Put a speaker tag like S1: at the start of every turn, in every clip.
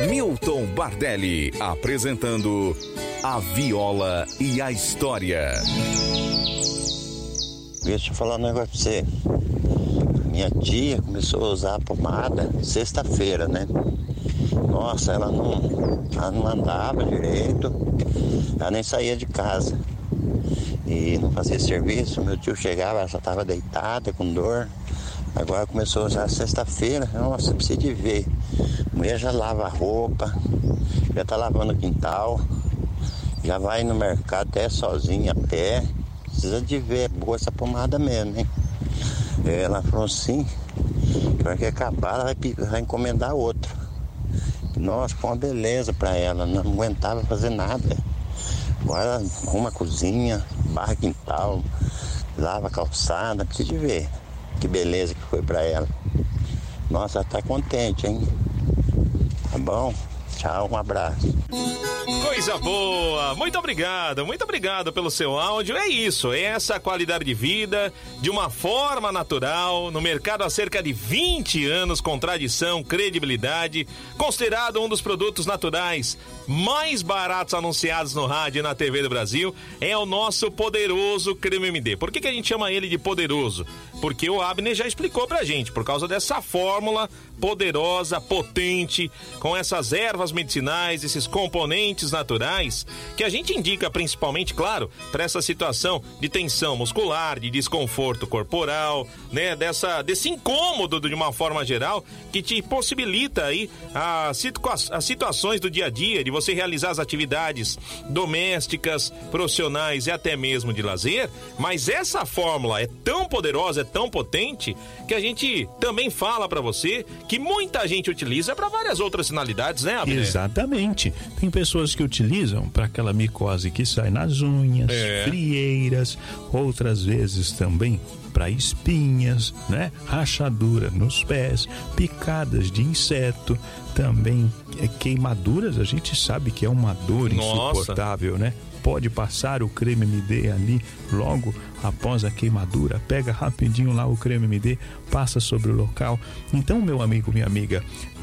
S1: Milton Bardelli apresentando A Viola e a História.
S2: Deixa eu falar um negócio pra você. Minha tia começou a usar a pomada sexta-feira, né? Nossa, ela não andava direito, ela nem saía de casa e não fazia serviço. Meu tio chegava, ela só estava deitada com dor. Agora começou a usar sexta-feira. Nossa, precisa de ver. A mulher já lava a roupa, já tá lavando o quintal, já vai no mercado até sozinha a pé. Precisa de ver, é boa essa pomada mesmo, hein? Ela falou assim, que na hora que acabar ela vai encomendar outra. Nossa, foi uma beleza pra ela, não aguentava fazer nada. Agora arruma a cozinha, barra quintal, lava a calçada, precisa de ver que beleza que foi pra ela. Nossa, ela tá contente, hein? Tá bom? Tchau, um abraço.
S3: Coisa boa, muito obrigado pelo seu áudio. É isso, é essa qualidade de vida de uma forma natural, no mercado há cerca de 20 anos, com tradição, credibilidade, considerado um dos produtos naturais mais baratos anunciados no rádio e na TV do Brasil, é o nosso poderoso Creme MD. Por que a gente chama ele de poderoso? Porque o Abner já explicou pra gente, por causa dessa fórmula poderosa, potente, com essas ervas medicinais, esses componentes naturais, que a gente indica principalmente, claro, para essa situação de tensão muscular, de desconforto corporal, né, desse incômodo de uma forma geral, que te possibilita aí as situações do dia a dia, de você realizar as atividades domésticas, profissionais e até mesmo de lazer. Mas essa fórmula é tão poderosa, é tão potente, que a gente também fala para você que muita gente utiliza para várias outras finalidades, né, Abner?
S4: Exatamente. Tem pessoas que utilizam para aquela micose que sai nas unhas, frieiras, outras vezes também para espinhas, né? Rachadura nos pés, picadas de inseto, também queimaduras. A gente sabe que é uma dor insuportável, né? Pode passar o Creme MD ali logo após a queimadura, pega rapidinho lá o Creme MD, passa sobre o local. Então, meu amigo, minha amiga,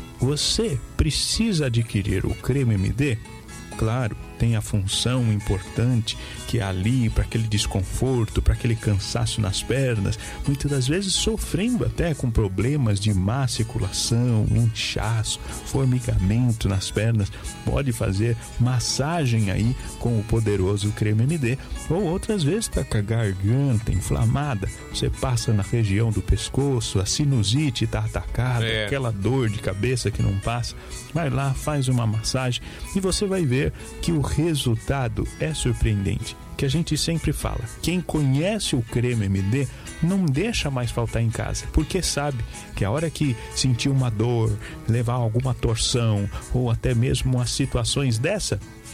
S4: você precisa adquirir o Creme MD? Claro, tem a função importante que é ali para aquele desconforto, para aquele cansaço nas pernas, muitas das vezes sofrendo até com problemas de má circulação, inchaço, formigamento nas pernas. Pode fazer massagem aí com o poderoso Creme MD, ou outras vezes está com a garganta inflamada, você passa na região do pescoço, a sinusite está atacada, aquela dor de cabeça que não passa, vai lá, faz uma massagem e você vai ver que o resultado é surpreendente. Que a gente sempre fala, quem conhece o Creme MD não deixa mais faltar em casa, porque sabe que a hora que sentir uma dor, levar alguma torção ou até mesmo umas situações dessa,